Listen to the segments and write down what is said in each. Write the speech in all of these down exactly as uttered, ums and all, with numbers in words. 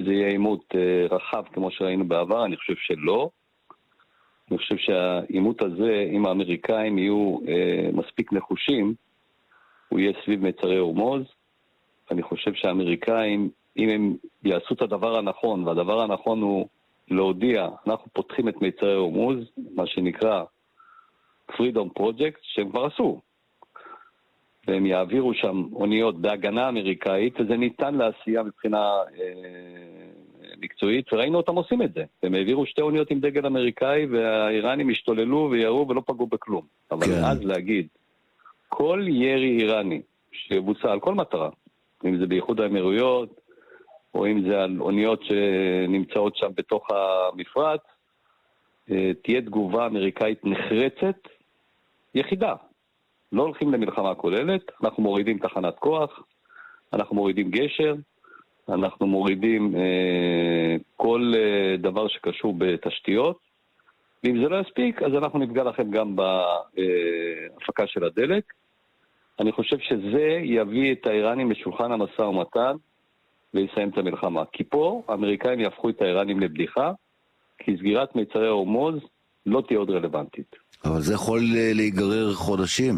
זה יהיה עימות uh, רחב כמו שראינו בעבר, אני חושב שלא. אני חושב שהעימות הזה, אם האמריקאים יהיו uh, מספיק נחושים, הוא יהיה סביב מצרי הורמוז. אני חושב שהאמריקאים, אם הם יעשו את הדבר הנכון, והדבר הנכון הוא להודיע, אנחנו פותחים את מצרי הורמוז, מה שנקרא Freedom Project, שהם כבר עשו. והם יעבירו שם אוניות בהגנה אמריקאית, וזה ניתן לעשייה מבחינה אה, מקצועית, וראינו אותם עושים את זה. הם העבירו שתי אוניות עם דגל אמריקאי, והאיראנים השתוללו וירו ולא פגעו בכלום. אבל כן. אז להגיד, כל ירי איראני שבוצע על כל מטרה, אם זה באיחוד האמירויות, או אם זה על אוניות שנמצאות שם בתוך המפרץ, אה, תהיה תגובה אמריקאית נחרצת, יחידה. לא הולכים למלחמה כוללת, אנחנו מורידים תחנת כוח, אנחנו מורידים גשר, אנחנו מורידים אה, כל אה, דבר שקשור בתשתיות, ואם זה לא יספיק, אז אנחנו נפגע לכם גם בהפקה של הדלק. אני חושב שזה יביא את האיראנים לשולחן המשא ומתן, ויסיים את המלחמה. כי פה האמריקאים יהפכו את האיראנים לבדיחה, כי סגירת מצרי הורמוז לא תהיה עוד רלוונטית. אבל זה יכול להיגרר חודשים.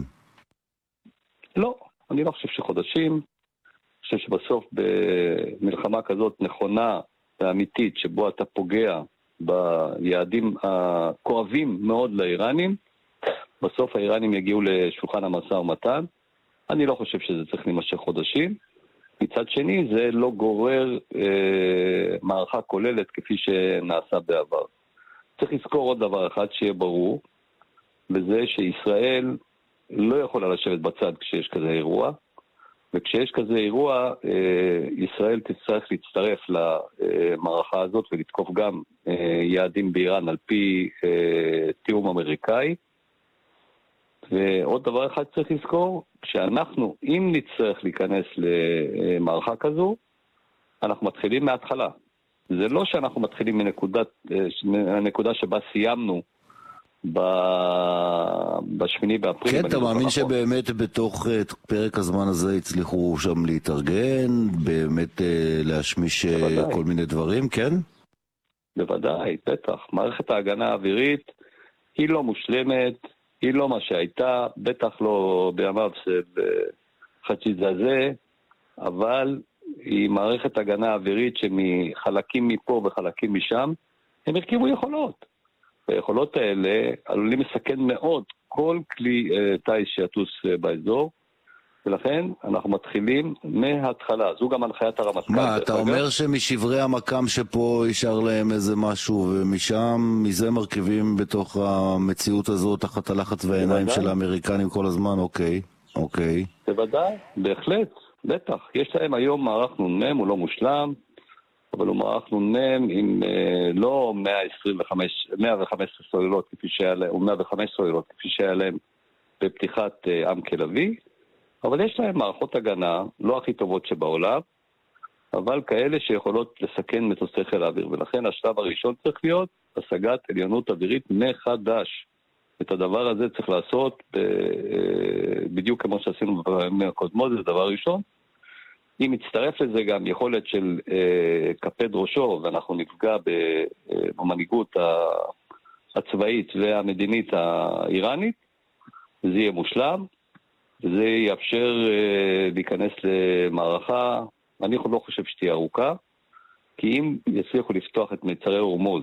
לא, אני לא חושב שחודשים. אני חושב שבסוף במלחמה כזאת נכונה ואמיתית, שבו אתה פוגע ביעדים הכואבים מאוד לאיראנים, בסוף האיראנים יגיעו לשולחן המשא ומתן. אני לא חושב שזה צריך להימשך חודשים. מצד שני, זה לא גורר אה, מערכה כוללת כפי שנעשה בעבר. צריך לזכור עוד דבר אחד שיהיה ברור, וזה שישראל לא יכולה לשבת בצד כשיש כזה אירוע, וכשיש כזה אירוע, אה, ישראל תצטרך להצטרף למערכה הזאת ולתקוף גם אה, יעדים באיראן על פי אה, תיאום אמריקאי. ועוד דבר אחד צריך לזכור, כשאנחנו, אם נצטרך להיכנס למערכה כזו, אנחנו מתחילים מההתחלה. זה לא שאנחנו מתחילים מנקודת, מנקודה שבה סיימנו בשמיני באפריל. כן, אתה מאמין שבאמת בתוך פרק הזמן הזה הצליחו שם להתארגן, באמת להשמיש כל מיני דברים, כן? בוודאי, בטח. מערכת ההגנה האווירית היא לא מושלמת, היא לא מה שהייתה, בטח לא בימיו של חצ'יזאזה, אבל היא מערכת הגנה אווירית שמחלקים מפה וחלקים משם, הם הרכיבו יכולות. היכולות האלה עלולים לסכן מאוד כל כלי טייס שיטוס באזור, ולכן אנחנו מתחילים מההתחלה. זו גם הנחיית הרמטכ"ל. מה, אתה אומר שמשברי המקם שפה יישאר להם איזה משהו, ומשם, מזה מרכיבים בתוך המציאות הזאת, תחת הלחץ והעיניים של האמריקנים כל הזמן? אוקיי, אוקיי. בוודאי, בהחלט, בטח. יש להם היום מערך נ"מ, הוא לא מושלם, אבל הוא מערך נ"מ עם אה, לא מאה עשרים וחמש, מאה וחמש עשרה סוללות כפי שהיה להם, או מאה וחמש סוללות כפי שהיה להם בפתיחת אה, עם כלבי, אבל יש להם מערכות הגנה, לא הכי טובות שבעולם, אבל כאלה שיכולות לסכן מטוסי חיל האוויר, ולכן השלב הראשון צריך להיות השגת עליונות אווירית מחדש. את הדבר הזה צריך לעשות ב, בדיוק כמו שעשינו בפעמים הקודמות, זה דבר ראשון. אם מצטרף לזה גם יכולת של אה, כפד ראשו, ואנחנו נפגע במנהיגות הצבאית והמדינית האיראנית, זה יהיה מושלם, וזה יאפשר אה, להיכנס למערכה, אני לא חושב שתהיה ארוכה, כי אם יצליחו לפתוח את מצרי הורמוז,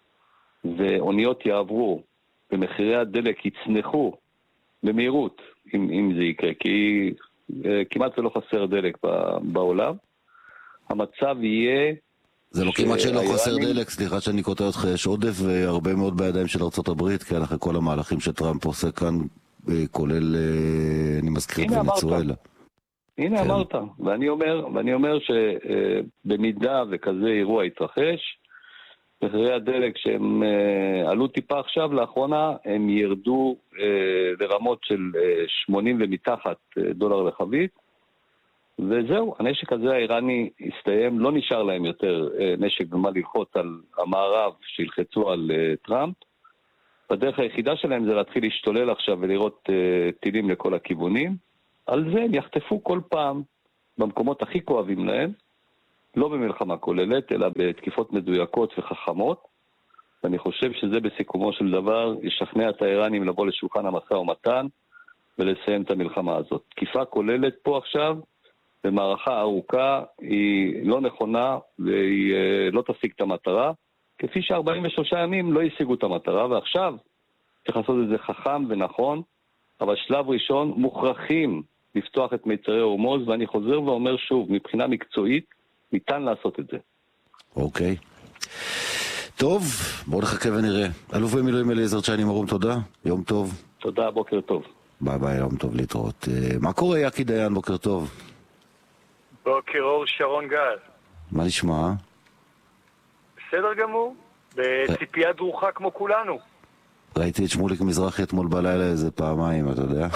ואוניות יעברו, ומחירי הדלק יצנחו במהירות, אם, אם זה יקרה, כי כמעט ולא חסר דלק בעולם, המצב יהיה... זה לא כמעט שלא חסר דלק, סליחה שאני קוטע אותך, יש עודף והרבה מאוד בידיים של ארצות הברית, כי אחרי כל המהלכים שטראמפ עושה כאן, כולל, אני מזכיר, ונצואלה. הנה אמרת, ואני אומר, ואני אומר שבמידה וכזה אירוע יתרחש, מחירי הדלק שהם אה, עלו טיפה עכשיו לאחרונה, הם ירדו אה, לרמות של אה, שמונים ומתחת אה, דולר לחבית, וזהו, הנשק הזה האיראני הסתיים, לא נשאר להם יותר אה, נשק במה ללחוץ על המערב שילחצו על אה, טראמפ. בדרך היחידה שלהם זה להתחיל להשתולל עכשיו ולראות אה, טילים לכל הכיוונים. על זה הם יחטפו כל פעם במקומות הכי כואבים להם, לא במלחמה כוללת, אלא בתקיפות מדויקות וחכמות. ואני חושב שזה בסיכומו של דבר ישכנע את האיראנים לבוא לשולחן המשא ומתן ולסיים את המלחמה הזאת. תקיפה כוללת פה עכשיו, במערכה ארוכה, היא לא נכונה והיא לא תשיג את המטרה, כפי ש-ארבעים ושלושה ימים לא ישיגו את המטרה, ועכשיו צריך לעשות את זה חכם ונכון, אבל שלב ראשון מוכרחים לפתוח את מיצרי הורמוז, ואני חוזר ואומר שוב, מבחינה מקצועית, ניתן לעשות את זה. אוקיי. טוב, בואו נחכה ונראה. אלוף במילואים אליעזר צ'ייני מרום, תודה. יום טוב. תודה, בוקר טוב. ביי ביי, יום טוב להתראות. מה קורה, יקי דיין? בוקר טוב. בוקר אור, שרון גל. מה נשמע? בסדר גמור, בציפייה דרוכה כמו כולנו. ראיתי את שמוליק מזרחי אתמול בלילה איזה פעמיים, אתה יודע?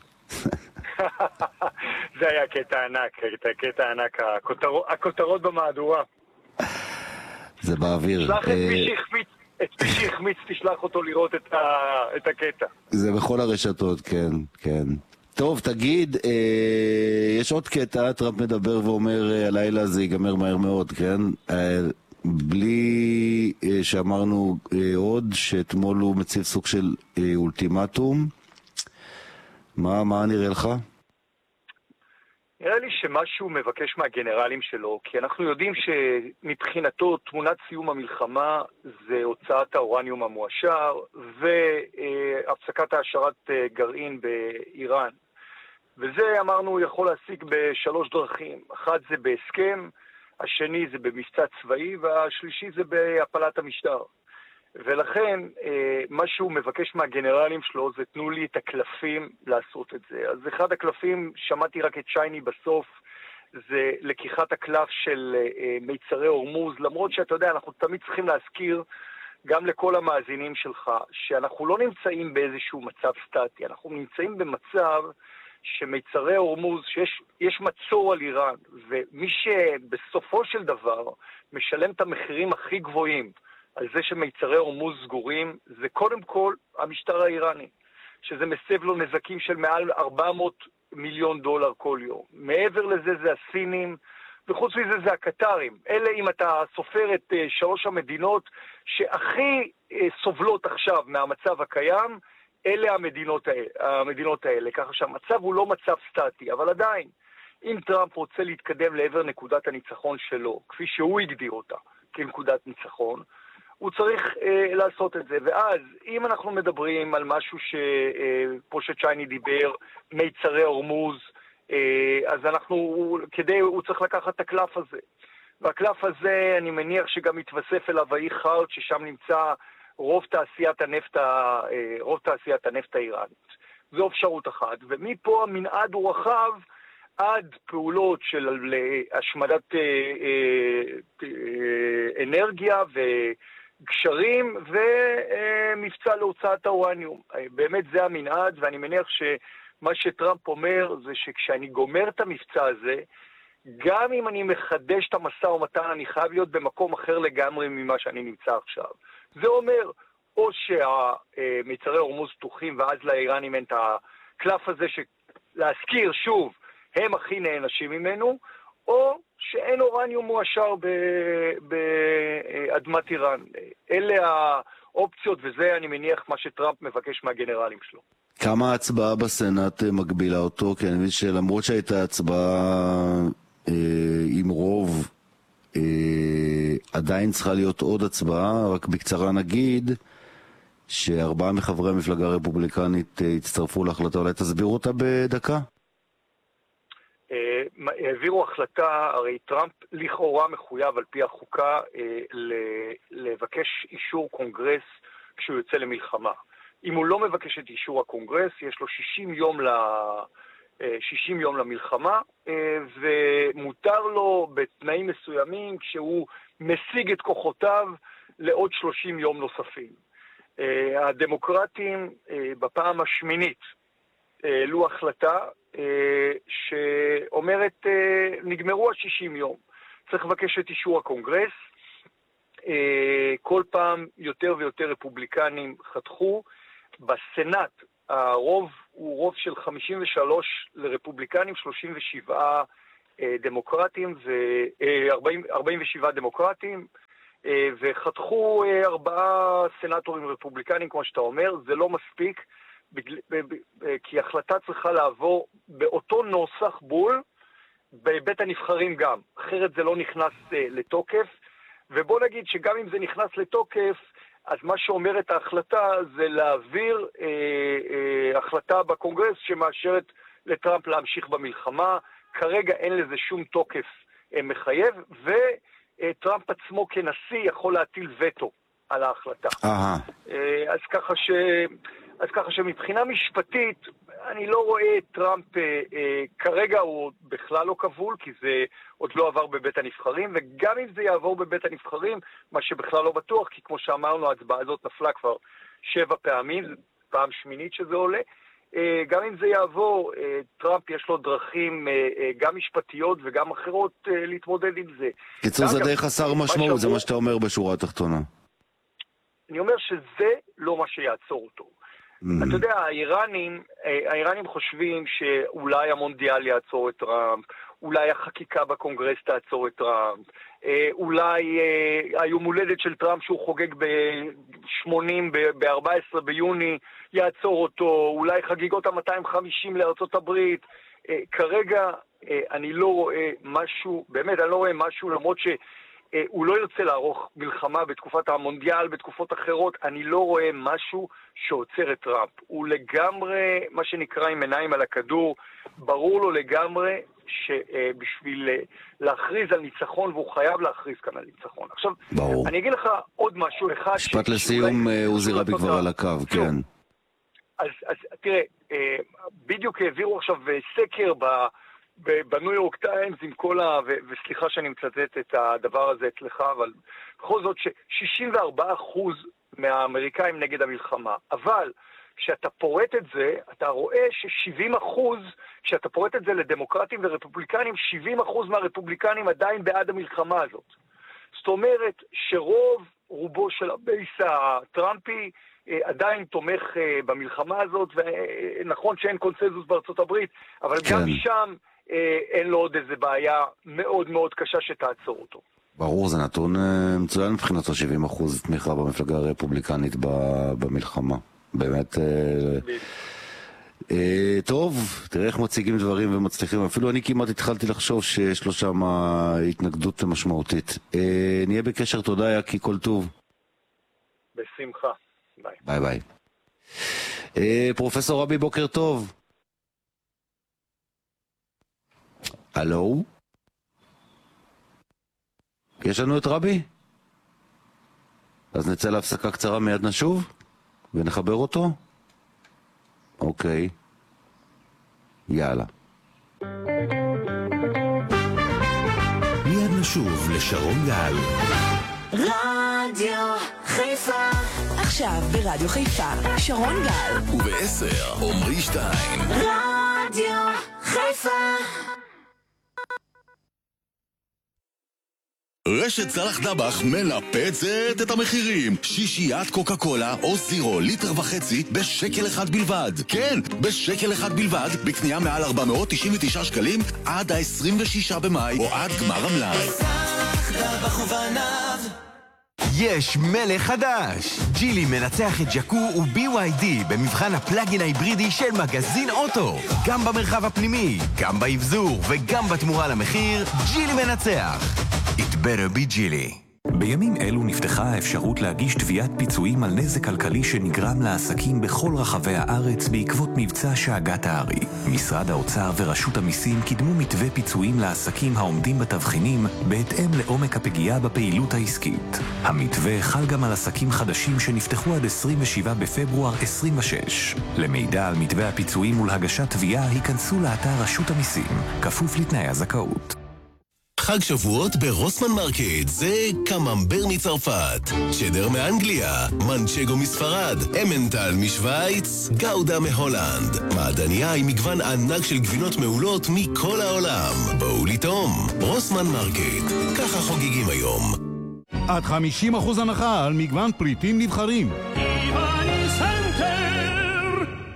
זה היה קטע ענק, קטע ענק, הכותרות במהדורה. זה באוויר. שלח את מי שהחמיץ, תשלח אותו לראות את הקטע. זה בכל הרשתות, כן, כן. טוב, תגיד, אה, יש עוד קטע, טראמפ מדבר ואומר, אה, הלילה זה ייגמר מהר מאוד, כן? אה, בלי אה, שאמרנו אה, עוד, שאתמול הוא מציב סוג של אה, אולטימטום. מה, מה נראה לך? נראה לי שמה שהוא מבקש מהגנרלים שלו, כי אנחנו יודעים שמבחינתו תמונת סיום המלחמה זה הוצאת האורניום המועשר והפסקת העשרת גרעין באיראן. וזה אמרנו יכול להשיג בשלוש דרכים. אחד זה בהסכם, השני זה במבצע צבאי והשלישי זה בהפלת המשטר. ולכן מה שהוא מבקש מהגנרלים שלו זה תנו לי את הקלפים לעשות את זה. אז אחד הקלפים, שמעתי רק את צ'ייני בסוף, זה לקיחת הקלף של מיצרי הורמוז, למרות שאתה יודע, אנחנו תמיד צריכים להזכיר גם לכל המאזינים שלך, שאנחנו לא נמצאים באיזשהו מצב סטטי, אנחנו נמצאים במצב שמיצרי הורמוז, שיש יש מצור על איראן, ומי שבסופו של דבר משלם את המחירים הכי גבוהים, על זה שמיצרי הורמוז סגורים, זה קודם כל המשטר האיראני, שזה מסב לו נזקים של מעל ארבע מאות מיליון דולר כל יום. מעבר לזה זה הסינים, וחוץ מזה זה הקטרים. אלה, אם אתה סופר את uh, שלוש המדינות שהכי uh, סובלות עכשיו מהמצב הקיים, אלה המדינות האלה, המדינות האלה. ככה שהמצב הוא לא מצב סטטי, אבל עדיין, אם טראמפ רוצה להתקדם לעבר נקודת הניצחון שלו, כפי שהוא הגדיר אותה כנקודת ניצחון, הוא צריך אה, לעשות את זה. ואז, אם אנחנו מדברים על משהו שפה אה, שצ'ייני דיבר, מיצרי הורמוז, אה, אז אנחנו, כדי, הוא צריך לקחת את הקלף הזה. והקלף הזה, אני מניח שגם מתווסף אליו האי חארט, ששם נמצא רוב תעשיית הנפט, אה, רוב תעשיית הנפט האיראנית. זו אפשרות אחת. ומפה המנעד הוא רחב, עד פעולות של השמדת אה, אה, אה, אנרגיה ו... גשרים ומבצע להוצאת האורניום. באמת זה המנעד, ואני מניח שמה שטראמפ אומר זה שכשאני גומר את המבצע הזה, גם אם אני מחדש את המשא ומתן, אני חייב להיות במקום אחר לגמרי ממה שאני נמצא עכשיו. זה אומר, או שהמיצרי הורמוז פתוחים, ואז לאיראנים אין את הקלף הזה, שלהזכיר שוב, הם הכי נענשים ממנו, או שאין אורניום מועשר באדמת איראן. אלה האופציות, וזה אני מניח מה שטראמפ מבקש מהגנרלים שלו. כמה ההצבעה בסנאט מגבילה אותו? כי אני מבין שלמרות שהייתה הצבעה אה, עם רוב, אה, עדיין צריכה להיות עוד הצבעה, רק בקצרה נגיד שארבעה מחברי המפלגה הרפובליקנית אה, הצטרפו להחלטה, אולי תסבירו אותה בדקה? העבירו החלטה, הרי טראמפ לכאורה מחויב על פי החוקה לבקש אישור קונגרס כשהוא יוצא למלחמה. אם הוא לא מבקש את אישור הקונגרס, יש לו שישים יום, ל... שישים יום למלחמה, ומותר לו בתנאים מסוימים כשהוא משיג את כוחותיו לעוד שלושים יום נוספים. הדמוקרטים בפעם השמינית העלו החלטה שאומרת נגמרו ה-שישים יום. צריך לבקש את אישור הקונגרס. כל פעם יותר ויותר רפובליקנים חתכו. בסנאט הרוב הוא רוב של חמישים ושלוש לרפובליקנים, שלושים ושבע דמוקרטים, ו-ארבעים ושבעה דמוקרטים, וחתכו ארבעה סנטורים רפובליקנים, כמו שאתה אומר. זה לא מספיק, כי החלטה צריכה לעבור באותו נוסח בול, בבית הנבחרים גם. אחרת זה לא נכנס לתוקף, ובוא נגיד שגם אם זה נכנס לתוקף, אז מה שאומרת ההחלטה זה להעביר אה, אה, החלטה בקונגרס שמאשרת לטראמפ להמשיך במלחמה. כרגע אין לזה שום תוקף אה, מחייב, וטראמפ עצמו כנשיא יכול להטיל וטו על ההחלטה. אה, אז ככה ש... אז ככה שמבחינה משפטית, אני לא רואה את טראמפ, אה, אה, כרגע הוא בכלל לא כבול, כי זה עוד לא עבר בבית הנבחרים, וגם אם זה יעבור בבית הנבחרים, מה שבכלל לא בטוח, כי כמו שאמרנו, ההצבעה הזאת נפלה כבר שבע פעמים, זו פעם שמינית שזה עולה, אה, גם אם זה יעבור, אה, טראמפ יש לו דרכים אה, אה, גם משפטיות וגם אחרות אה, להתמודד עם זה. קיצור, זה די חסר משמעות, זה מה שאתה אומר בשורה התחתונה. אני אומר שזה לא מה שיעצור אותו. אתה יודע, האיראנים, האיראנים חושבים שאולי המונדיאל יעצור את טראמפ, אולי החקיקה בקונגרס תעצור את טראמפ, אולי היום הולדת של טראמפ שהוא חוגג ב-שמונים, ב-ארבעה עשר ביוני יעצור אותו, אולי חגיגות ה-מאתיים וחמישים לארצות הברית. כרגע אני לא רואה משהו, באמת אני לא רואה משהו, למרות ש... הוא לא ירצה לערוך מלחמה בתקופת המונדיאל, בתקופות אחרות. אני לא רואה משהו שעוצר את טראמפ. הוא לגמרי, מה שנקרא, עם עיניים על הכדור. ברור לו לגמרי שבשביל להכריז על ניצחון, והוא חייב להכריז כאן על ניצחון. עכשיו, ברור. אני אגיד לך עוד משהו אחד. משפט לסיום, עוזי רבי כבר על הקו, כן. אז, אז תראה, בדיוק העבירו עכשיו סקר ב... בניו יורק טיימס עם כל ה... ו... וסליחה שאני מצטט את הדבר הזה אצלך, אבל בכל זאת ש-שישים וארבעה אחוז מהאמריקאים נגד המלחמה. אבל כשאתה פורט את זה, אתה רואה ש-שבעים אחוז, כשאתה פורט את זה לדמוקרטים ורפובליקנים, שבעים אחוז מהרפובליקנים עדיין בעד המלחמה הזאת. זאת אומרת שרוב רובו של הבייס הטראמפי עדיין תומך במלחמה הזאת, ונכון שאין קונסנזוס בארצות הברית, אבל כן. גם שם אין לו עוד איזה בעיה מאוד מאוד קשה שתעצור אותו. ברור, זה נתון מצוין מבחינתו, שבעים אחוז תמיכה במפלגה הרפובליקנית במלחמה. באמת... טוב, תראה איך מציגים דברים ומצליחים. אפילו אני כמעט התחלתי לחשוב שיש לו שם התנגדות משמעותית. נהיה בקשר, תודה יקי, כל טוב. בשמחה. ביי. ביי ביי. פרופסור רבי, בוקר טוב. הלו? יש לנו את רבי? אז נצא להפסקה קצרה, מיד נשוב ונחבר אותו? אוקיי. יאללה. מיד נשוב לשרון גל. רדיו חיפה. עכשיו ברדיו חיפה, שרון גל. ובעשר, עומרי שטיין. רדיו חיפה. רשת סלח דבח מנפצת את המחירים. שישיית קוקה קולה או זירו ליטר וחצי בשקל אחד בלבד. כן, בשקל אחד בלבד, בקנייה מעל ארבע מאות תשעים ותשעה שקלים עד ה-עשרים ושישה במאי או עד גמר המלאי. סלח דבח ובניו. יש מלך חדש! ג'ילי מנצח את ג'קו ו-בי וואי די במבחן הפלאגין ההיברידי של מגזין אוטו. גם במרחב הפנימי, גם באבזור וגם בתמורה למחיר, ג'ילי מנצח. It better be ג'ילי. בימים אלו נפתחה האפשרות להגיש תביעת פיצויים על נזק כלכלי שנגרם לעסקים בכל רחבי הארץ בעקבות מבצע שאגת הארי. משרד האוצר ורשות המיסים קידמו מתווה פיצויים לעסקים העומדים בתבחינים בהתאם לעומק הפגיעה בפעילות העסקית. המתווה חל גם על עסקים חדשים שנפתחו עד עשרים ושבעה בפברואר עשרים ושש. למידע על מתווה הפיצויים ולהגשת תביעה היכנסו לאתר רשות המיסים, כפוף לתנאי הזכאות. חג שבועות ברוסמן מרקט, זה קממבר מצרפת, צ'דר מאנגליה, מנצ'גו מספרד, אמנטל משוויץ, גאודה מהולנד, מעדניה עם מגוון ענק של גבינות מעולות מכל העולם. בואו לטעום, רוסמן מרקט, ככה חוגגים היום. עד חמישים אחוז הנחה על מגוון פריטים נבחרים.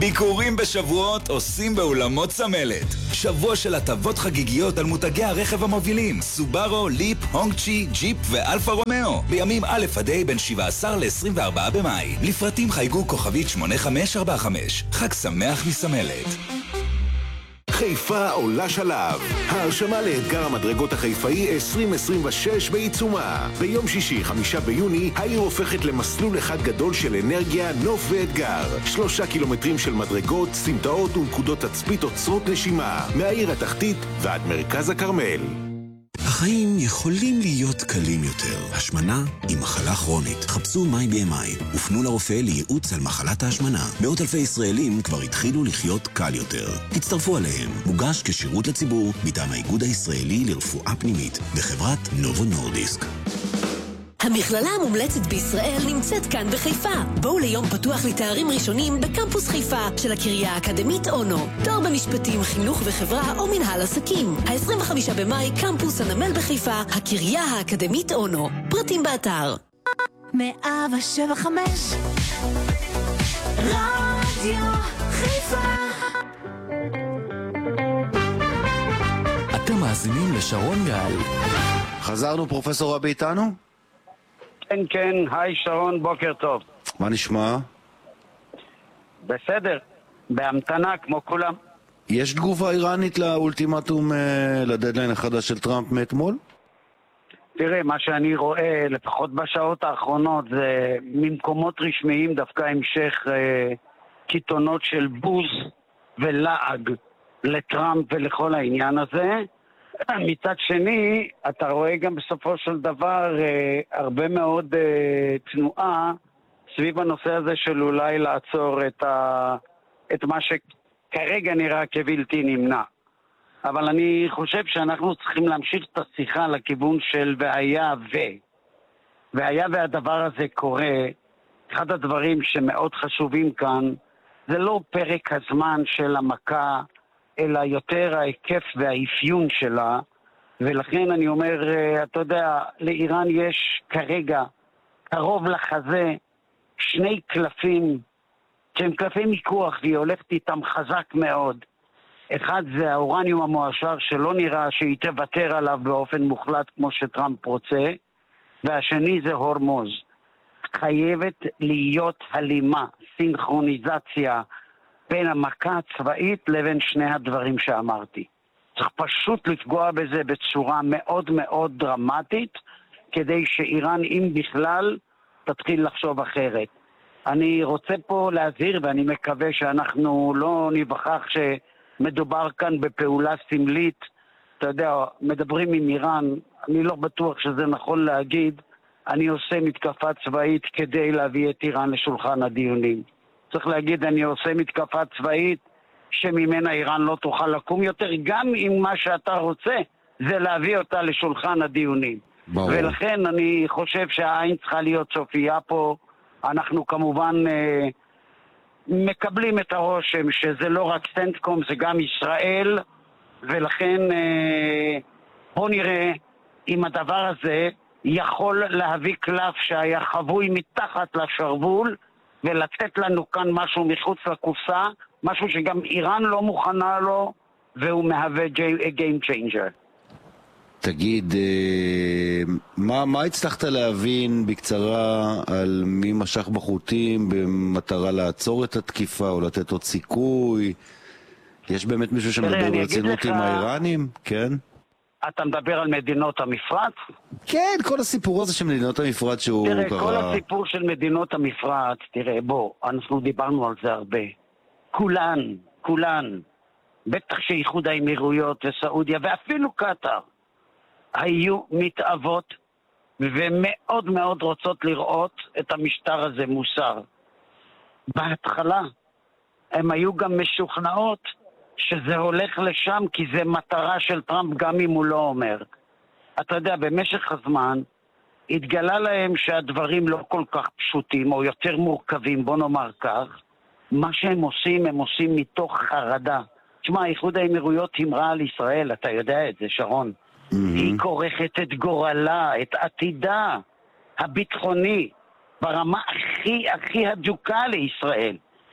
ביקורים בשבועות עושים באולמות סמלת. שבוע של הטבות חגיגיות על מותגי הרכב המובילים, סובארו, ליפ, הונגצ'י, ג'יפ ואלפה רומאו. בימים א' עד ה' בין שבעה עשר ל-עשרים וארבעה במאי. לפרטים חייגו כוכבית שמונה חמש ארבע חמש. חג שמח מסמלת. חיפה עולה שלב. ההרשמה לאתגר המדרגות החיפאי עשרים עשרים ושש בעיצומה. ביום שישי, חמישה ביוני, העיר הופכת למסלול אחד גדול של אנרגיה, נוף ואתגר. שלושה קילומטרים של מדרגות, סמטאות ונקודות תצפית עוצרות נשימה. מהעיר התחתית ועד מרכז הכרמל. החיים יכולים להיות קלים יותר. השמנה היא מחלה כרונית. חפשו מיי בי אם איי ופנו לרופא לייעוץ על מחלת ההשמנה. מאות אלפי ישראלים כבר התחילו לחיות קל יותר. תצטרפו עליהם. מוגש כשירות לציבור מטעם האיגוד הישראלי לרפואה פנימית וחברת נובו נורדיסק. המכללה המומלצת בישראל נמצאת כאן בחיפה. בואו ליום פתוח לתארים ראשונים בקמפוס חיפה של הקריה האקדמית אונו. תואר במשפטים, חינוך וחברה או מנהל עסקים. ה-עשרים וחמישה במאי, קמפוס הנמל בחיפה, הקריה האקדמית אונו. פרטים באתר. מאה שבע וחמש רדיו חיפה. אתם מאזינים לשרון גל. חזרנו, פרופסור רבי איתנו? כן, כן, היי שרון, בוקר טוב. מה נשמע? בסדר, בהמתנה כמו כולם. יש תגובה איראנית לאולטימטום, לדדליין החדש של טראמפ מאתמול? תראה, מה שאני רואה, לפחות בשעות האחרונות, זה ממקומות רשמיים דווקא המשך אה, קיתונות של בוז ולעג לטראמפ ולכל העניין הזה. מצד שני, אתה רואה גם בסופו של דבר אה, הרבה מאוד אה, תנועה סביב הנושא הזה של אולי לעצור את, ה, את מה שכרגע נראה כבלתי נמנע. אבל אני חושב שאנחנו צריכים להמשיך את השיחה לכיוון של והיה ו. והיה והדבר הזה קורה, אחד הדברים שמאוד חשובים כאן, זה לא פרק הזמן של המכה, אלא יותר ההיקף והאפיון שלה, ולכן אני אומר, אתה יודע, לאיראן יש כרגע קרוב לחזה שני קלפים, שהם קלפי מיקוח, והיא הולכת איתם חזק מאוד. אחד זה האורניום המועשר שלא נראה שהיא תוותר עליו באופן מוחלט כמו שטראמפ רוצה, והשני זה הורמוז. חייבת להיות הלימה, סינכרוניזציה, בין המכה הצבאית לבין שני הדברים שאמרתי. צריך פשוט לפגוע בזה בצורה מאוד מאוד דרמטית, כדי שאיראן, אם בכלל, תתחיל לחשוב אחרת. אני רוצה פה להזהיר, ואני מקווה שאנחנו לא נבחח שמדובר כאן בפעולה סמלית. אתה יודע, מדברים עם איראן, אני לא בטוח שזה נכון להגיד, אני עושה מתקפה צבאית כדי להביא את איראן לשולחן הדיונים. צריך להגיד, אני עושה מתקפה צבאית שממנה איראן לא תוכל לקום יותר, גם אם מה שאתה רוצה זה להביא אותה לשולחן הדיונים. ברור. ולכן אני חושב שהעין צריכה להיות סופיה פה. אנחנו כמובן אה, מקבלים את הרושם שזה לא רק סנטקום, זה גם ישראל, ולכן אה, בוא נראה אם הדבר הזה יכול להביא קלף שהיה חבוי מתחת לשרוול, ולתת לנו כאן משהו מחוץ לקופסה, משהו שגם איראן לא מוכנה לו, והוא מהווה game changer. תגיד, מה, מה הצלחת להבין בקצרה על מי משך בחוטים במטרה לעצור את התקיפה או לתת עוד סיכוי? יש באמת מישהו שמדבר ברצינות עם האיראנים? כן? אתה מדבר על מדינות המפרץ? כן, כל הסיפור הזה של מדינות המפרץ שהוא תראה, קרא... כל הסיפור של מדינות המפרץ, תראה, בוא, אנחנו דיברנו על זה הרבה. כולן, כולן, בטח שאיחוד האמירויות וסעודיה ואפילו קטר, היו מתאבות ומאוד מאוד רוצות לראות את המשטר הזה מוסר. בהתחלה הם היו גם משוכנעות שזה הולך לשם כי זה מטרה של טראמפ גם אם הוא לא אומר. אתה יודע, במשך הזמן התגלה להם שהדברים לא כל כך פשוטים או יותר מורכבים, בוא נאמר כך. מה שהם עושים, הם עושים מתוך חרדה. תשמע, איחוד האמירויות תמרה על ישראל, אתה יודע את זה, שרון. Mm-hmm. היא כורכת את גורלה, את עתידה הביטחוני, ברמה הכי הכי הדוקה לישראל.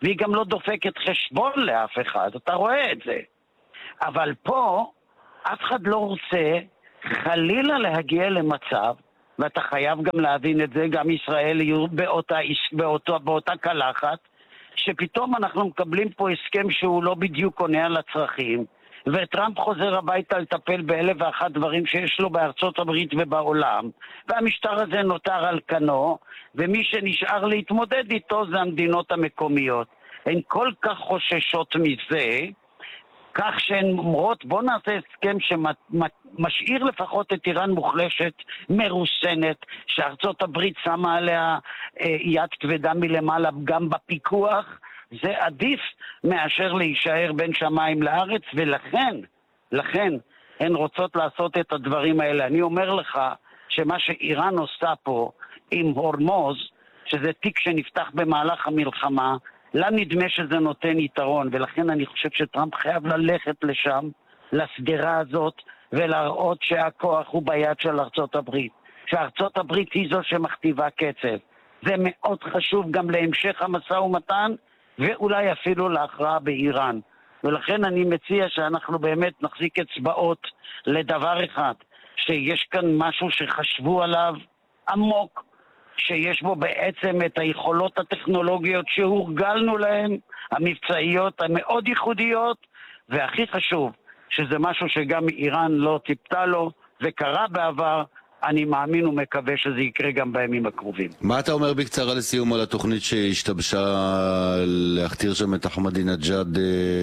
והיא גם לא דופקת חשבון לאף אחד, אתה רואה את זה. אבל פה אף אחד לא רוצה חלילה להגיע למצב, ואתה חייב גם להבין את זה, גם ישראל יהיו באותה, באותה, באותה קלחת, שפתאום אנחנו מקבלים פה הסכם שהוא לא בדיוק עונה על הצרכים, וטראמפ חוזר הביתה לטפל באלף ואחת דברים שיש לו בארצות הברית ובעולם, והמשטר הזה נותר על כנו, ומי שנשאר להתמודד איתו זה המדינות המקומיות. הן כל כך חוששות מזה, כך שהן אומרות, בוא נעשה הסכם שמשאיר לפחות את איראן מוחלשת, מרוסנת, שארצות הברית שמה עליה יד כבדה מלמעלה גם בפיקוח, זה עדיף מאשר להישאר בין שמיים לארץ, ולכן, לכן, הן רוצות לעשות את הדברים האלה. אני אומר לך שמה שאיראן עושה פה עם הורמוז, שזה תיק שנפתח במהלך המלחמה, לה נדמה שזה נותן יתרון, ולכן אני חושב שטראמפ חייב ללכת לשם, לסדרה הזאת, ולהראות שהכוח הוא ביד של ארצות הברית. שארצות הברית היא זו שמכתיבה קצב. זה מאוד חשוב גם להמשך המשא ומתן, ואולי אפילו להכרעה באיראן. ולכן אני מציע שאנחנו באמת נחזיק אצבעות לדבר אחד, שיש כאן משהו שחשבו עליו עמוק, שיש בו בעצם את היכולות הטכנולוגיות שהורגלנו להן, המבצעיות המאוד ייחודיות, והכי חשוב, שזה משהו שגם איראן לא ציפתה לו, וקרה בעבר, אני מאמין ומקווה שזה יקרה גם בימים הקרובים. מה אתה אומר בקצרה לסיום על התוכנית שהשתבשה להכתיר שם את אחמדינג'אד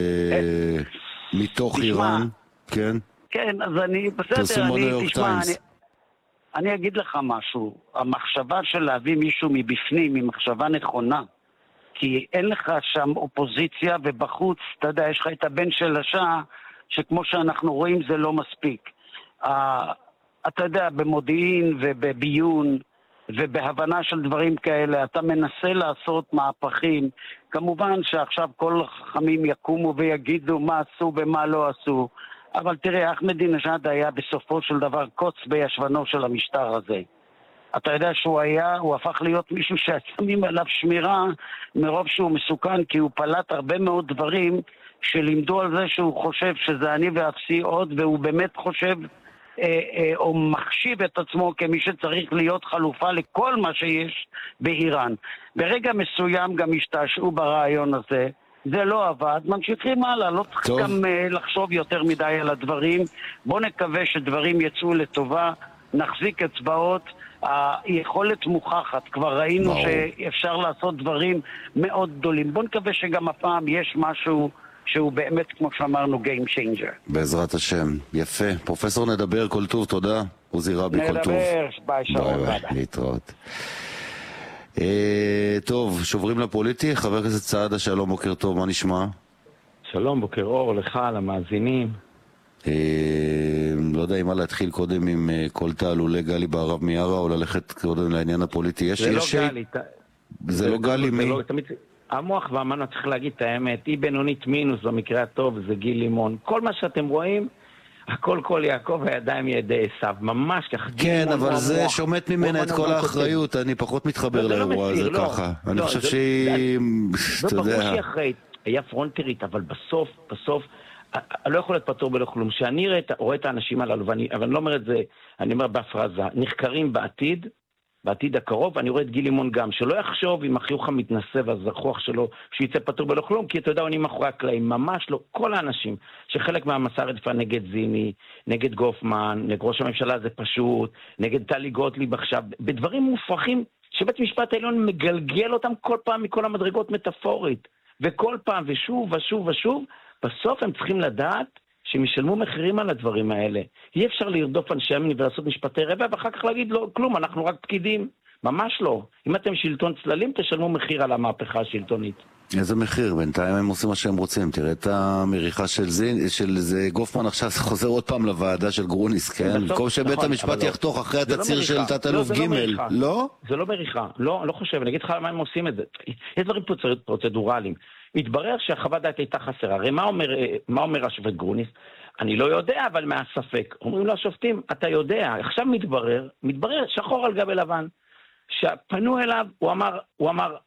מתוך איראן? כן? כן, אז אני, בסדר, אני, תשמע, אני... אני אגיד לך משהו, המחשבה של להביא מישהו מבפנים היא מחשבה נכונה, כי אין לך שם אופוזיציה ובחוץ, אתה יודע, יש לך את הבן של השעה, שכמו שאנחנו רואים זה לא מספיק. Uh, אתה יודע, במודיעין ובביון ובהבנה של דברים כאלה, אתה מנסה לעשות מהפכים, כמובן שעכשיו כל החכמים יקומו ויגידו מה עשו ומה לא עשו, אבל תראה, אחמדינג'אד היה בסופו של דבר קוץ בישבנו של המשטר הזה. אתה יודע שהוא היה, הוא הפך להיות מישהו ששמים עליו שמירה מרוב שהוא מסוכן, כי הוא פלט הרבה מאוד דברים שלימדו על זה שהוא חושב שזה אני ואפסי עוד, והוא באמת חושב אה, אה, או מחשיב את עצמו כמי שצריך להיות חלופה לכל מה שיש באיראן. ברגע מסוים גם השתעשעו ברעיון הזה, זה לא עבד, ממשיכים הלאה, לא צריך טוב. גם uh, לחשוב יותר מדי על הדברים. בוא נקווה שדברים יצאו לטובה, נחזיק אצבעות, היכולת מוכחת, כבר ראינו ברור. שאפשר לעשות דברים מאוד גדולים. בוא נקווה שגם הפעם יש משהו שהוא באמת, כמו שאמרנו, Game Changer. בעזרת השם, יפה. פרופסור נדבר, כל טוב, תודה. עוזי רבי, כל טוב. נדבר, ביי שרון. ביי ביי, להתראות. טוב, שוברים לפוליטי, חבר הכנסת סעדה, שלום, בוקר טוב, מה נשמע? שלום, בוקר אור, לך, למאזינים. לא יודע אם מה להתחיל קודם עם כל תעלולי גלי בערב מיארה, או ללכת קודם לעניין הפוליטי. זה לא גלי. זה לא גלי, מי? המוח והמנו צריך להגיד את האמת, היא בינונית מינוס, במקרה הטוב, זה גיל לימון. כל מה שאתם רואים, הכל כל יעקב הידיים ידי עשיו, ממש ככה. כן, אבל זה שומט ממנה את כל האחריות, אני פחות מתחבר לאירוע הזה ככה. אני חושב שהיא, אתה יודע... ברור שהיא אחראית, היה פרונטרית, אבל בסוף, בסוף, אני לא יכול להיות פטור בלא כלום. שאני רואה את האנשים הללו, אבל אני לא אומר את זה, אני אומר בהפרזה, נחקרים בעתיד, בעתיד הקרוב, אני רואה את גיל לימון גם, שלא יחשוב עם החיוך המתנשא והזרחוח שלו, שיצא פטור בלא כלום, כי אתה יודע, אני מאחורי הקלעים, ממש לא, כל האנשים שחלק מהמסע רדפה נגד זיני, נגד גופמן, נגד ראש הממשלה זה פשוט, נגד טלי גוטליב עכשיו, בדברים מופרכים, שבית משפט העליון מגלגל אותם כל פעם מכל המדרגות מטאפורית, וכל פעם ושוב ושוב ושוב, בסוף הם צריכים לדעת שהם ישלמו מחירים על הדברים האלה. אי אפשר לרדוף אנשי ימין ולעשות משפטי רבע, ואחר כך להגיד לא, כלום, אנחנו רק פקידים. ממש לא. אם אתם שלטון צללים, תשלמו מחיר על המהפכה השלטונית. איזה מחיר? בינתיים הם עושים מה שהם רוצים. תראה את המריחה של זה, של זה גופמן עכשיו חוזר עוד פעם לוועדה של גרוניס, כן? במקום שבית המשפט יחתוך אחרי התצהיר של תת-אלוף ג' לא? זה לא מריחה. לא, לא חושב. אני אגיד לך למה הם עושים את זה. יש דברים פרוצדורליים. מתברר שהחוות דעת הייתה חסרה. הרי מה אומר, מה אומר השופט גרוניס? אני לא יודע, אבל מהספק. אומרים לו השופטים, אתה יודע. עכשיו מתברר, מתברר שחור על גבי לבן. שפנו אליו, הוא אמר, הוא אמר,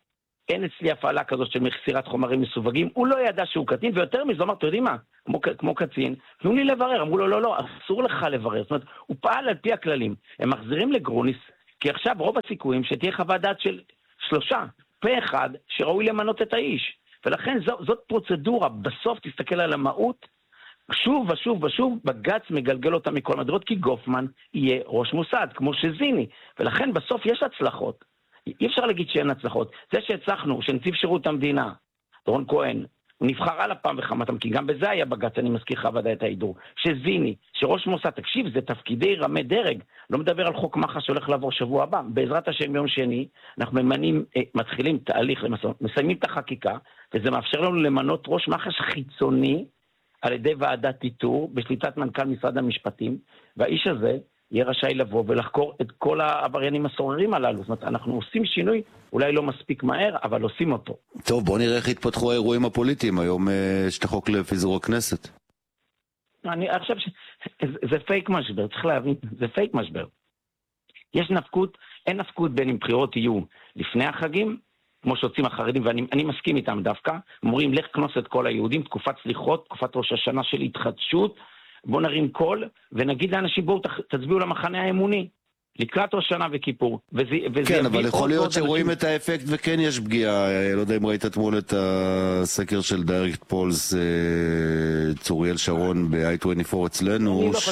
אין אצלי הפעלה כזאת של מסירת חומרים מסווגים, הוא לא ידע שהוא קטין, ויותר מזה, אמר, אתה יודעים מה, כמו, כמו קצין, תנו לי לברר, אמרו לו, לא, לא, אסור לך לברר, זאת אומרת, הוא פעל על פי הכללים, הם מחזירים לגרוניס, כי עכשיו רוב הסיכויים שתהיה חוות דעת של שלושה, פה אחד, שראוי למנות את האיש, ולכן זו, זאת פרוצדורה, בסוף תסתכל על המהות, שוב ושוב ושוב, בגץ מגלגל אותה מכל מדרות, כי גופמן יהיה ראש מוסד, כמו שזיני, ולכן בסוף יש הצלחות, אי אפשר להגיד שאין הצלחות. זה שהצלחנו, שנציב שירות המדינה, דורון כהן, הוא נבחר על הפעם וחמתם, כי גם בזה היה בגץ, אני מזכיר לך ודאי את ההידור, שזיני, שראש מוסד, תקשיב, זה תפקידי רמי דרג, לא מדבר על חוק מח"ש שהולך לעבור שבוע הבא, בעזרת השם יום שני, אנחנו ממנים, אה, מתחילים תהליך, למסור, מסיימים את החקיקה, וזה מאפשר לנו למנות ראש מח"ש חיצוני, על ידי ועדת איתור, בשליטת מנכ"ל משרד המשפטים, והאיש הזה יהיה רשאי לבוא ולחקור את כל העבריינים הסוררים הללו. זאת אומרת, אנחנו עושים שינוי, אולי לא מספיק מהר, אבל עושים אותו. טוב, בוא נראה איך התפתחו האירועים הפוליטיים. היום יש את החוק לפיזור הכנסת. אני חושב שזה פייק משבר, צריך להבין, זה פייק משבר. יש נפקות, אין נפקות בין אם בחירות יהיו לפני החגים, כמו שעושים החרדים, ואני אני מסכים איתם דווקא, אומרים, לך כנוס את כל היהודים, תקופת סליחות, תקופת ראש השנה של התחדשות, בוא נרים קול, ונגיד לאנשים, בואו תצביעו למחנה האמוני, לקראת ראש שנה וכיפור. וזה, וזה כן, אבל יכול להיות שרואים אנשים... את האפקט, וכן יש פגיעה, לא יודע אם ראית אתמול את הסקר של דיירקט פולס, צוריאל שרון ב-איי עשרים וארבע אצלנו, לא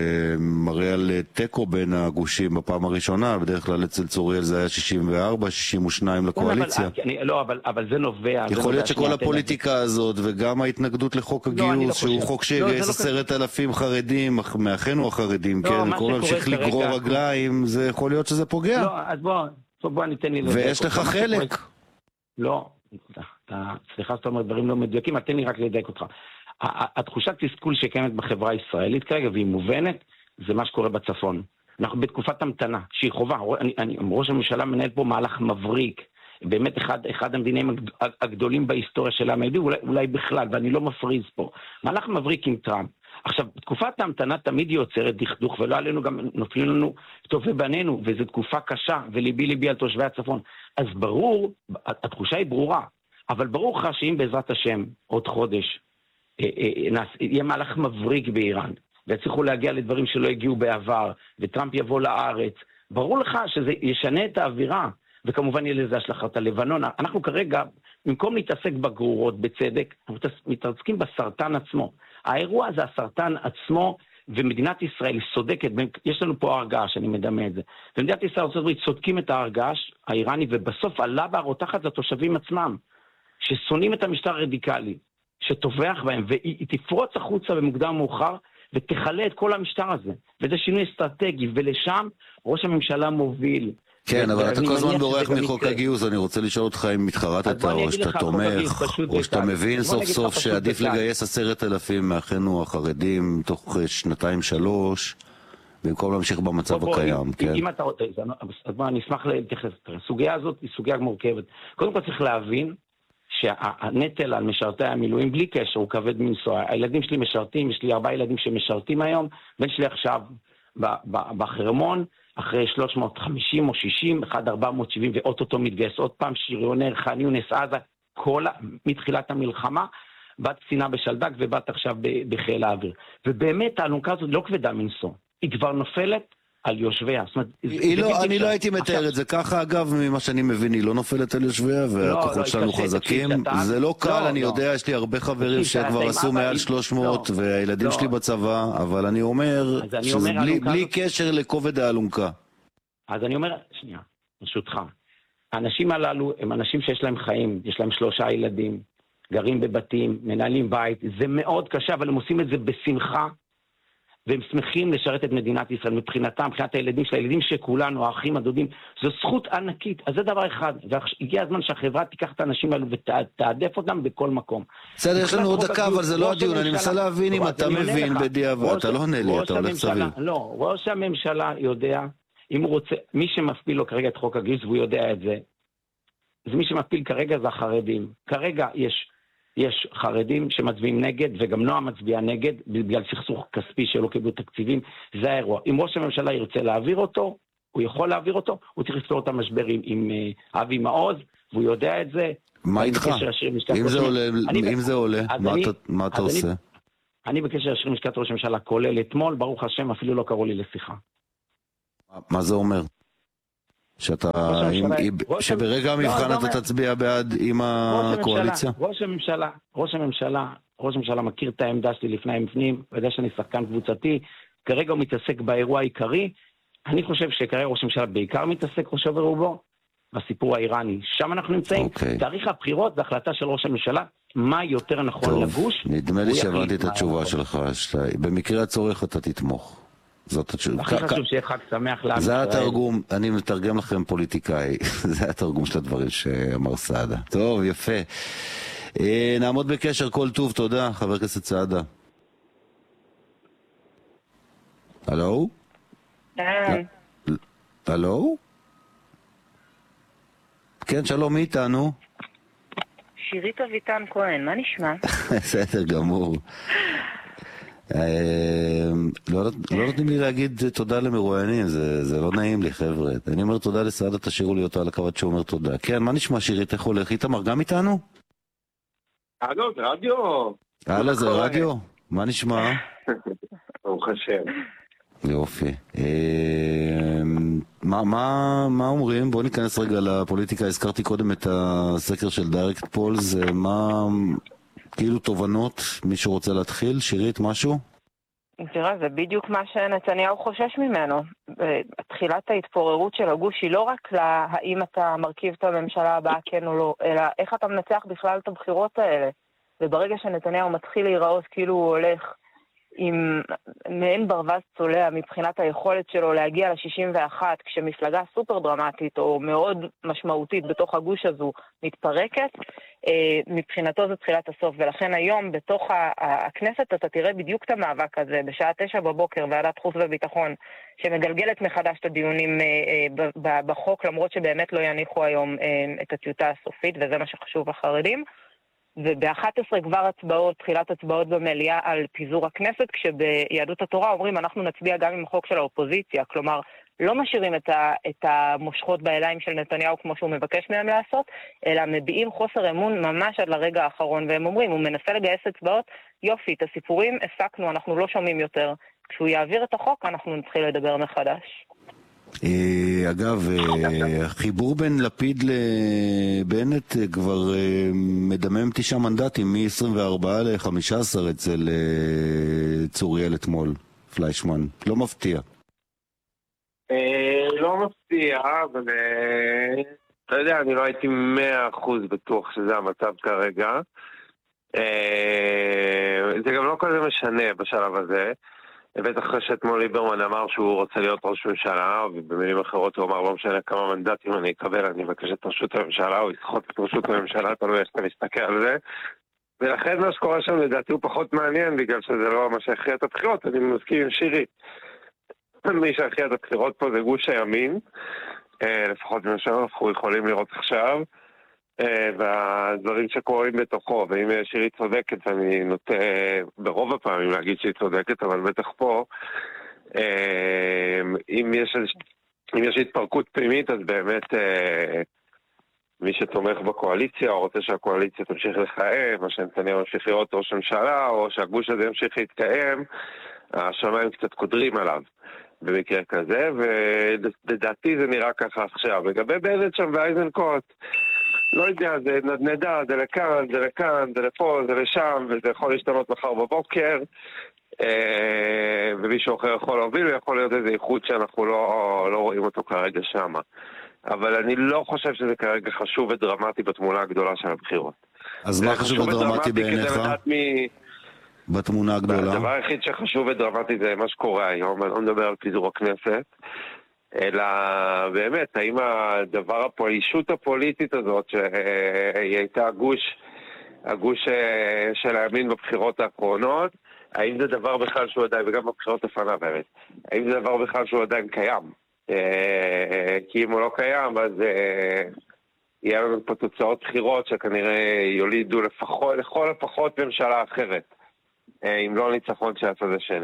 שמראה על טקו בין הגושים בפעם הראשונה, בדרך כלל אצל צוריאל זה היה שישים וארבע, שישים ושתיים לקואליציה. אבל, אני, לא, אבל, אבל זה נובע... יכול להיות שכל הפוליטיקה הזאת, וגם ההתנגדות לחוק הגיוס, שהוא חוק שיגייס עשרת אלפים חרדים, מאחינו החרדים, כן, כל ממשיך לגרור רגליים, זה יכול להיות שזה פוגע. לא, אז בוא, בוא ניתן לי... ויש לך חלק. לא, סליחה שאתה אומר דברים לא מדויקים, תן לי רק לדייק אותך. התחושת תסכול שקיימת בחברה הישראלית כרגע, והיא מובנת, זה מה שקורה בצפון. אנחנו בתקופת המתנה, שהיא חובה. ראש הממשלה מנהל פה מהלך מבריק, באמת אחד, אחד המדינאים הגדולים בהיסטוריה של העם היהודי, אולי, אולי בכלל, ואני לא מפריז פה. מהלך מבריק עם טראמפ. עכשיו, תקופת ההמתנה תמיד יוצרת דכדוך, ולא עלינו גם נופלים לנו טובי בנינו, וזו תקופה קשה, וליבי ליבי על תושבי הצפון. אז ברור, התחושה היא ברורה, אבל ברור לך שאם בעזרת השם, עוד חודש, יהיה מהלך מבריק באיראן, ויצליחו להגיע לדברים שלא הגיעו בעבר, וטראמפ יבוא לארץ, ברור לך שזה ישנה את האווירה, וכמובן יהיה לזה השלכות הלבנון. אנחנו כרגע, במקום להתעסק בגרורות בצדק, אנחנו מתעסקים בסרטן עצמו. האירוע זה הסרטן עצמו, ומדינת ישראל היא סודקת, יש לנו פה הרגש, אני מדמה את זה. ומדינת ישראל צודקים את ההרגש האיראני, ובסוף עלה והרותחת לתושבים עצמם, ששונאים את המשטר הרדיקלי, שטובח בהם, והיא תפרוץ החוצה במוקדם מאוחר, ותחלה את כל המשטר הזה. וזה שינוי אסטרטגי, ולשם ראש הממשלה מוביל. כן, אבל אתה כל הזמן בורח מחוק הגיוס, אני רוצה לשאול אותך אם מתחרטת או שאתה תומך, או שאתה מבין סוף סוף שעדיף לגייס עשרת אלפים מאחינו החרדים תוך שנתיים שלוש, במקום להמשיך במצב הקיים, כן? אם אתה רוצה, אז בוא, אני אשמח להתייחס. הסוגיה הזאת היא סוגיה מורכבת. קודם כל צריך להבין שהנטל על משרתי המילואים בלי קשר הוא כבד מנסוע. הילדים שלי משרתים, יש לי ארבעה ילדים שמשרתים היום, בן שלי עכשיו בחרמון, אחרי שלוש מאות וחמישים או שישים, אחד ארבע מאות שבעים ואוטוטו מתגייס עוד פעם, שריונר, חן יונס, עזה, כל, מתחילת המלחמה, בת קצינה בשלדק ובת עכשיו בחיל האוויר. ובאמת האלונקה הזאת לא כבדה מנסוע, היא כבר נופלת על יושביה. זאת אומרת, לא, אני לא הייתי מתאר את זה ככה, אגב, ממה שאני מבין, היא לא נופלת על יושביה, והכוחות שלנו חזקים. זה לא קל, אני יודע, יש לי הרבה חברים שכבר עשו מעל שלוש מאות, והילדים שלי בצבא, אבל אני אומר, שזה בלי קשר לכובד האלונקה. אז אני אומר, שנייה, ברשותך, האנשים הללו הם אנשים שיש להם חיים, יש להם שלושה ילדים, גרים בבתים, מנהלים בית, זה מאוד קשה, אבל הם עושים את זה בשמחה, והם שמחים לשרת את מדינת ישראל מבחינתם, מבחינת הילדים של הילדים שכולנו, האחים, הדודים, זו זכות ענקית, אז זה דבר אחד, והגיע הזמן שהחברה תיקח את האנשים האלו ותעדף אותם בכל מקום. בסדר, יש לנו עוד דקה, אבל זה לא הדיון, אני מנסה להבין אם אתה מבין בדיעבד, אתה לא עונה לי, אתה הולך סביב. לא, ראש הממשלה יודע, אם הוא רוצה, מי שמפעיל לו כרגע את חוק הגיוס, והוא יודע את זה, אז מי שמפעיל כרגע זה החרדים. כרגע יש יש חרדים שמצביעים נגד, וגם נועה מצביעה נגד, בגלל סכסוך כספי שלא קיבלו תקציבים, זה האירוע. אם ראש הממשלה ירצה להעביר אותו, הוא יכול להעביר אותו, הוא צריך לפתור את המשבר עם, עם uh, אבי מעוז, והוא יודע את זה. מה איתך? אם זה עולה, אם זה עולה, מה אתה עושה? אני בקשר ישיר עם לשכת ראש הממשלה, כולל אתמול, ברוך השם, אפילו לא קראו לי לשיחה. מה זה אומר? שאתה, שברגע המבחן אתה תצביע בעד עם הקואליציה? ראש הממשלה, ראש הממשלה, ראש הממשלה מכיר את העמדה שלי לפני המפנים, ויודע שאני שחקן קבוצתי, כרגע הוא מתעסק באירוע העיקרי, אני חושב שכרגע ראש הממשלה בעיקר מתעסק ראש ורובו, בסיפור האיראני, שם אנחנו נמצאים, תאריך הבחירות זה החלטה של ראש הממשלה, מה יותר נכון לגוש. נדמה לי שהבנתי את התשובה שלך, במקרה הצורך אתה תתמוך. זאת התשובה. הכי חשוב שיהיה חג שמח לעם ישראל. זה התרגום, אני מתרגם לכם פוליטיקאי, זה התרגום של הדברים שאמר סעדה. טוב, יפה. נעמוד בקשר, כל טוב, תודה, חבר הכנסת סעדה. הלו? הלו? כן, שלום, מי איתנו? שירית אביטן כהן, מה נשמע? בסדר גמור. לא נותנים לי להגיד תודה למרואיינים, זה לא נעים לי חבר'ה. אני אומר תודה לסעדה, תשאירו לי אותו על הקו עד שהוא אומר תודה. כן, מה נשמע שירית, איך הולך? איתמר גם איתנו? הלו, זה רדיו. הלו, זה רדיו? מה נשמע? ברוך השם. יופי. מה אומרים? בואו ניכנס רגע לפוליטיקה. הזכרתי קודם את הסקר של דיירקט פולס. מה, כאילו תובנות, מישהו רוצה להתחיל? שירית, משהו? תראה, זה בדיוק מה שנתניהו חושש ממנו. תחילת ההתפוררות של הגוש היא לא רק להאם אתה מרכיב את הממשלה הבאה כן או לא, אלא איך אתה מנצח בכלל את הבחירות האלה. וברגע שנתניהו מתחיל להיראות כאילו הוא הולך עם מעין ברווז צולע מבחינת היכולת שלו להגיע ל-שישים ואחת, כשמפלגה סופר דרמטית או מאוד משמעותית בתוך הגוש הזו מתפרקת, מבחינתו זה תחילת הסוף. ולכן היום בתוך הכנסת אתה תראה בדיוק את המאבק הזה בשעה תשע בבוקר, ועדת חוץ וביטחון, שמגלגלת מחדש את הדיונים בחוק, למרות שבאמת לא יניחו היום את הטיוטה הסופית, וזה מה שחשוב לחרדים. וב-אחת עשרה כבר הצבעות, תחילת הצבעות במליאה על פיזור הכנסת, כשביהדות התורה אומרים אנחנו נצביע גם עם החוק של האופוזיציה, כלומר לא משאירים את, ה, את המושכות בידיים של נתניהו כמו שהוא מבקש מהם לעשות, אלא מביעים חוסר אמון ממש עד לרגע האחרון, והם אומרים, הוא מנסה לגייס הצבעות, יופי, את הסיפורים הפסקנו, אנחנו לא שומעים יותר, כשהוא יעביר את החוק אנחנו נתחיל לדבר מחדש. אגב, החיבור בין לפיד לבנט כבר מדמם תשעה מנדטים, מ-עשרים וארבעה ל-חמישה עשר אצל צוריאל אתמול, פליישמן. לא מפתיע. לא מפתיע, אבל אתה יודע, אני לא הייתי מאה אחוז בטוח שזה המצב כרגע. זה גם לא כזה משנה בשלב הזה. בטח אחרי שאתמול ליברמן אמר שהוא רוצה להיות ראש ממשלה, ובמילים אחרות הוא אמר לא משנה כמה מנדטים אני אקבל, אני מבקש את ראשות הממשלה, הוא יסחוט את ראשות הממשלה, תלוי איך אתה מסתכל על זה. ולכן מה שקורה שם לדעתי הוא פחות מעניין, בגלל שזה לא מה שהכריע את הבחירות, אני מסכים עם שירי. מי שהכריע את הבחירות פה זה גוש הימין, לפחות מה שאנחנו יכולים לראות עכשיו, והדברים שקורים בתוכו, ואם שירי צודקת, אני נוטה ברוב הפעמים להגיד שהיא צודקת, אבל בטח פה, אם יש, אם יש התפרקות פנימית, אז באמת מי שתומך בקואליציה, או רוצה שהקואליציה תמשיך לכהן, או שנתניהו ימשיך להיות ראש ממשלה, או שהגוש הזה ימשיך להתקיים, השמיים קצת קודרים עליו במקרה כזה, ולדעתי זה נראה ככה עכשיו. לגבי בנט שם ואייזנקוט, לא יודע, זה נדנדה, זה לכאן, זה לכאן, זה לפה, זה לשם, וזה יכול להשתנות מחר בבוקר, ומישהו אחר יכול להוביל, ויכול להיות איזה איחוד שאנחנו לא, לא רואים אותו כרגע שם. אבל אני לא חושב שזה כרגע חשוב ודרמטי בתמונה הגדולה של הבחירות. אז מה חשוב ודרמטי בעיניך? בתמונה הגדולה? הדבר היחיד שחשוב ודרמטי זה מה שקורה היום, אני לא מדבר על פיזור הכנסת, אלא באמת, האם הדבר, הפולישות הפוליטית הזאת, שהיא הייתה הגוש, הגוש של הימין בבחירות האחרונות, האם זה דבר בכלל שהוא עדיין, וגם בבחירות לפניו באמת, האם זה דבר בכלל שהוא עדיין קיים? כי אם הוא לא קיים, אז יהיה לנו פה תוצאות בחירות שכנראה יולידו לפחות, לכל הפחות ממשלה אחרת, אם לא ניצחון של הצד השני.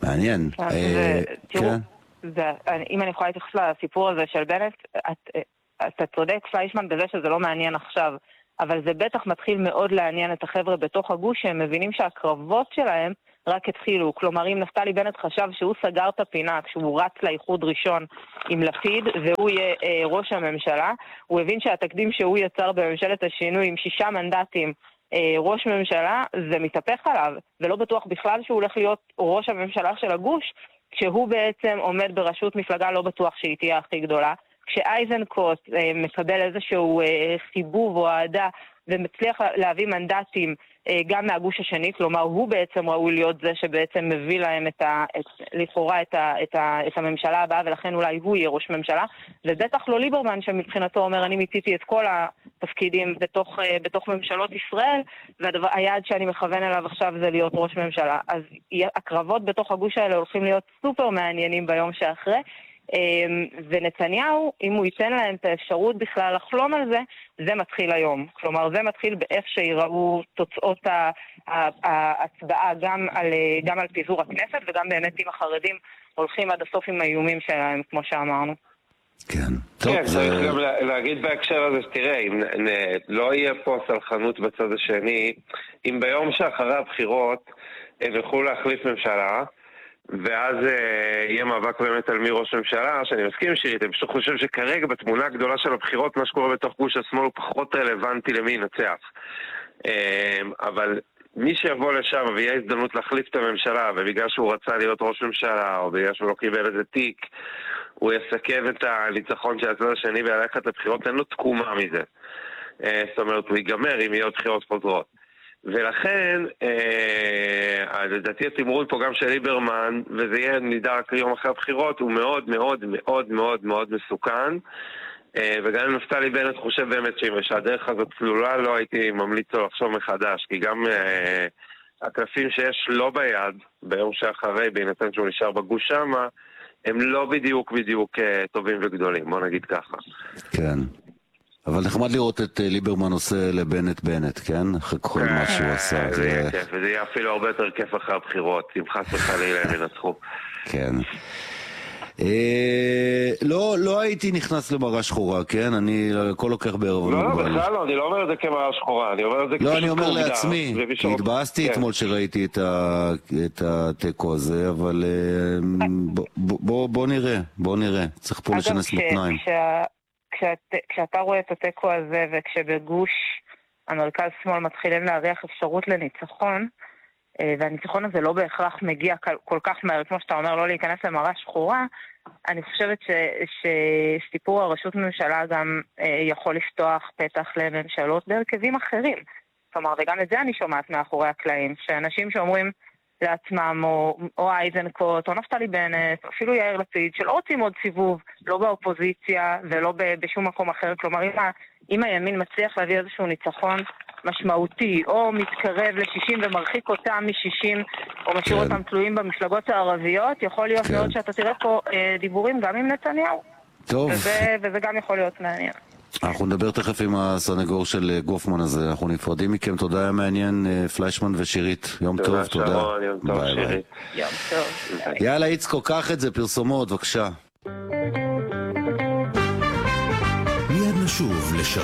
מעניין. תראו, אם אני יכולה להתייחס לסיפור הזה של בנט, אתה צודק פליישמן בזה שזה לא מעניין עכשיו, אבל זה בטח מתחיל מאוד לעניין את החבר'ה בתוך הגוש, שהם מבינים שהקרבות שלהם רק התחילו. כלומר, אם נפתלי בנט חשב שהוא סגר את הפינה כשהוא רץ לאיחוד ראשון עם לפיד, והוא יהיה אה, ראש הממשלה, הוא הבין שהתקדים שהוא יצר בממשלת השינוי עם שישה מנדטים אה, ראש ממשלה, זה מתהפך עליו, ולא בטוח בכלל שהוא הולך להיות ראש הממשלה של הגוש, כשהוא בעצם עומד בראשות מפלגה לא בטוח שהיא תהיה הכי גדולה. כשאייזנקוט אה, מקבל איזשהו אה, חיבוב או העדה ומצליח להביא מנדטים אה, גם מהגוש השני, כלומר הוא בעצם ראוי להיות זה שבעצם מביא להם את ה, את, לכאורה את, ה, את, ה, את הממשלה הבאה, ולכן אולי הוא יהיה ראש ממשלה, ובטח לא ליברמן שמבחינתו אומר אני מיציתי את כל התפקידים בתוך, אה, בתוך ממשלות ישראל, והיעד שאני מכוון אליו עכשיו זה להיות ראש ממשלה. אז הקרבות בתוך הגוש האלה הולכים להיות סופר מעניינים ביום שאחרי, ונתניהו, אם הוא ייתן להם את האפשרות בכלל לחלום על זה, זה מתחיל היום. כלומר, זה מתחיל באיך שיראו תוצאות ההצבעה גם על, גם על פיזור הכנסת, וגם באמת אם החרדים הולכים עד הסוף עם האיומים שלהם, כמו שאמרנו. כן. טוב, כן, צריך גם להגיד בהקשר הזה, שתראה, אם לא יהיה פה סלחנות בצד השני, אם ביום שאחרי הבחירות הם יוכלו להחליף ממשלה, ואז אה, יהיה מאבק באמת על מי ראש ממשלה, שאני מסכים עם שירית, אני פשוט חושב שכרגע בתמונה הגדולה של הבחירות, מה שקורה בתוך גוש השמאל הוא פחות רלוונטי למי ינצח. אה, אבל מי שיבוא לשם ויהיה הזדמנות להחליף את הממשלה, ובגלל שהוא רצה להיות ראש ממשלה, או בגלל שהוא לא קיבל איזה תיק, הוא יסכם את הניצחון של הצד השני וללכת לבחירות, אין לו תקומה מזה. אה, זאת אומרת, הוא ייגמר אם יהיה עוד בחירות חוזרות. ולכן, אה, לדעתי התמרון פה גם של ליברמן, וזה יהיה נדע רק יום אחרי הבחירות, הוא מאוד מאוד מאוד מאוד מאוד מסוכן, אה, וגם אם נפתלי בנט חושב באמת שהדרך הזאת צלולה, לא הייתי ממליץ לו לחשוב מחדש, כי גם אה, הקלפים שיש לא ביד, ביום שאחרי, בהינתן שהוא נשאר בגוש שמה, הם לא בדיוק בדיוק אה, טובים וגדולים, בוא נגיד ככה. כן. אבל נחמד לראות את ליברמן עושה לבנט בנט, כן? אחרי כל מה שהוא עשה. זה יהיה כיף, וזה יהיה אפילו הרבה יותר כיף אחרי הבחירות, אם חס וחלילה הם ינצחו. כן. לא הייתי נכנס למראה שחורה, כן? אני הכל לוקח בערב. לא, לא, בכלל לא, אני לא אומר את זה כמראה שחורה, אני אומר את זה לא, אני אומר לעצמי, כי התבאסתי אתמול שראיתי את הטקו הזה, אבל בוא נראה, בוא נראה. צריך פה לשנס מותניים. כשאת, כשאתה רואה את הטקו הזה וכשבגוש המרכז שמאל מתחילים להריח אפשרות לניצחון, והניצחון הזה לא בהכרח מגיע כל כך מהר, כמו שאתה אומר, לא להיכנס למראה שחורה, אני חושבת ש, שסיפור הרשות ממשלה גם יכול לפתוח פתח לממשלות בהרכבים אחרים. כלומר, וגם את זה אני שומעת מאחורי הקלעים, שאנשים שאומרים לעצמם, או, או אייזנקוט, או נפתלי בנט, או אפילו יאיר לפיד, שלא רוצים עוד סיבוב, לא באופוזיציה ולא ב, בשום מקום אחר. כלומר, אם, אם הימין מצליח להביא איזשהו ניצחון משמעותי, או מתקרב ל-שישים ומרחיק אותם מ-שישים, או משאיר כן. אותם תלויים במפלגות הערביות, יכול להיות כן. מאוד שאתה תראה פה אה, דיבורים גם עם נתניהו. טוב. וזה, וזה גם יכול להיות מעניין. אנחנו נדבר תכף עם הסנגור של גופמן הזה, אנחנו נפרדים מכם, תודה, היה מעניין, פליישמן ושירית, יום טוב, תודה. יום טוב, שירית. יום טוב. יאללה, איצקו, קח את זה, פרסומות, בבקשה.